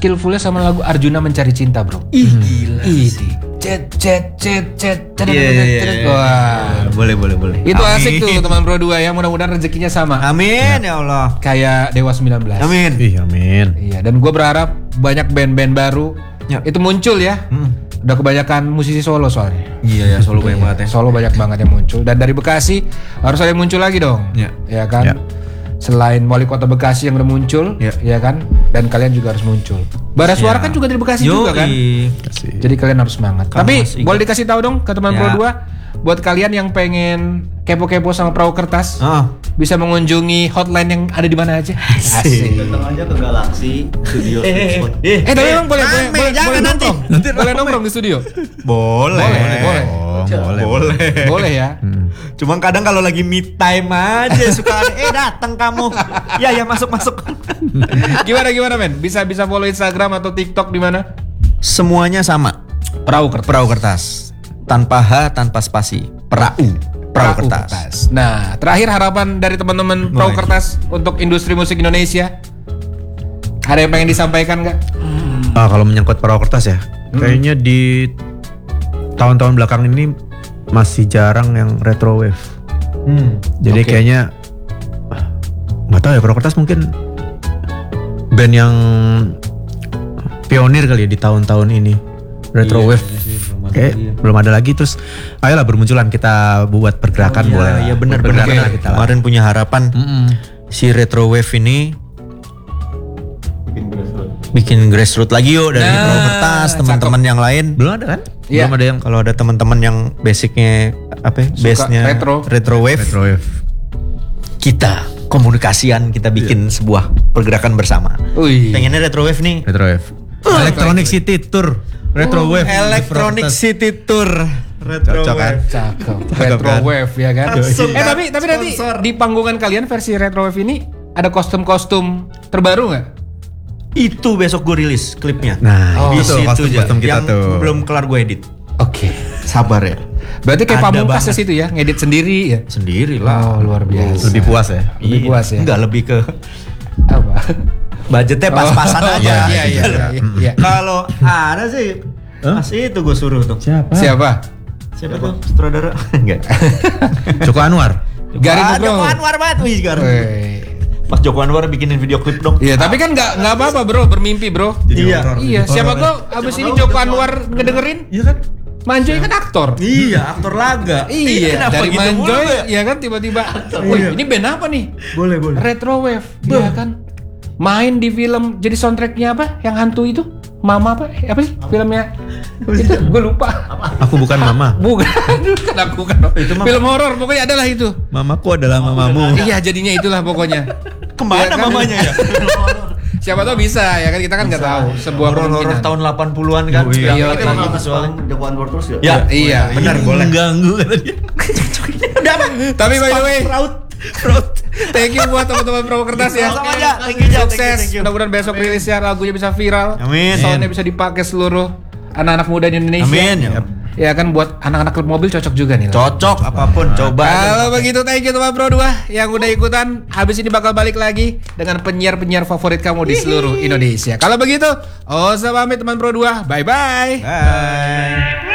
skillfulnya sama lagu Arjuna Mencari Cinta, bro. Ih, gila. Cet. Wah, boleh. Itu asik tuh teman Pro 2 ya. Mudah-mudahan rezekinya sama. Amin ya Allah. Kayak Dewa 19. Amin. Amin. Iya, dan gue berharap banyak band-band baru itu muncul ya. Udah kebanyakan musisi solo soalnya. Iya ya, Solo banyak banget ya. Solo banyak banget yang muncul. Dan dari Bekasi harus ada yang muncul lagi dong. Iya. Ya kan? Ya. Selain wali kota Bekasi yang udah muncul, ya kan? Dan kalian juga harus muncul. Bara Suara kan juga dari Bekasi juga kan? Jadi kalian harus semangat. Tapi boleh dikasih tahu dong ke teman Pro 2 buat kalian yang pengen kepo-kepo sama perahu kertas, bisa mengunjungi hotline yang ada di mana aja. Asik. Datang aja ke Galaxy Studio. Tapi emang boleh nanti. boleh nongkrong di studio. Boleh. Boleh ya. Cuma kadang kalau lagi me time aja suka datang kamu. Ya masuk. Gimana men? Bisa follow Instagram atau TikTok di mana? Semuanya sama. Perahu kertas. Tanpa H, tanpa spasi. Perahu kertas. Nah, terakhir harapan dari teman-teman Perahu Kertas untuk industri musik Indonesia. Ada yang pengen disampaikan nggak? Kalau menyangkut perahu kertas ya, kayaknya di tahun-tahun belakang ini masih jarang yang retro wave. Jadi kayaknya nggak tahu ya, perahu kertas mungkin band yang pionir kali ya di tahun-tahun ini. Retro wave kayak belum ada lagi, terus ayolah bermunculan, kita buat pergerakan boleh. Iya benar. Kemarin punya harapan si retro wave ini bikin grassroots lagi yuk dari perahu kertas. Teman-teman yang lain Belum ada kan? Iya. Belum ada yang kalau ada teman-teman yang basicnya base-nya retro wave. Kita komunikasian, kita bikin sebuah pergerakan bersama. Pengennya retro wave nih. retro wave. Electronic City Tour. Retro wave. Electronic City Tour. Retro Cocok kan? wave. Cakep. Retro wave ya kan. Tapi nanti di panggungan kalian versi retro wave ini ada kostum-kostum terbaru nggak? Itu besok gue rilis klipnya. Nah, di itu situ kostum kita yang tuh. belum kelar gue edit. Oke. Sabar ya. Berarti kayak Ada Pamungkas banget. di situ ya, ngedit sendiri ya. Sendiri lah. Oh, luar biasa. Lebih puas ya. Lebih puas ya. Enggak, lebih ke Apa? budgetnya pas-pasan aja. Iya. Kalau ada sih masih itu gue suruh tuh. Siapa? Siapa tuh? Sutradara? Enggak. Joko Anwar. Garin Joko Nugroho. Anwar banget. Wih, Garin. Weh. Pas Joko Anwar bikinin video klip dong. Iya, tapi kan nggak apa-apa bro, bermimpi bro. Iya. Iya, siapa tahu abis ini Joko Anwar ngedengerin. Iya kan? Manjoy kan aktor. Iya, aktor laga. Iya, Kenapa dari gitu mulu Manjoy ya? ya kan tiba-tiba. Wih, ini band apa nih? Boleh. Retro Wave. Iya kan. Main di film jadi soundtracknya apa? Yang hantu itu? Mama apa? Apa sih filmnya? Itu gue lupa. Aku bukan mama. Bukan aku kan. Film horor pokoknya adalah itu. Mamaku adalah mamamu. Iya, jadinya itulah pokoknya. Kemana Ya kan? mamanya ya? Siapa tahu bisa ya kan, kita kan nggak tahu sebuah Horor-horor kemungkinan. tahun 80-an kan. Iya, Iya, iya. lagi visualnya. Joko Anwar terus ya? Ya, Iya, benar boleh. Mengganggu kata dia. Tapi by the way, Fraud. thank you buat teman-teman Perahu Kertas ya. Sama aja. Thank you, Ja. Sukses. Thank you. Mudah-mudahan besok rilisnya lagunya bisa viral. Amin. Soundnya bisa dipakai seluruh anak-anak muda di Indonesia. Amin. Ya kan, buat anak-anak klub mobil cocok juga nih. Cocok apapun coba. Kalau begitu thank you teman Pro 2 yang udah ikutan. Habis ini bakal balik lagi dengan penyiar-penyiar favorit kamu di seluruh Indonesia. Kalau begitu, Oza pamit teman Pro 2. Bye bye. Bye.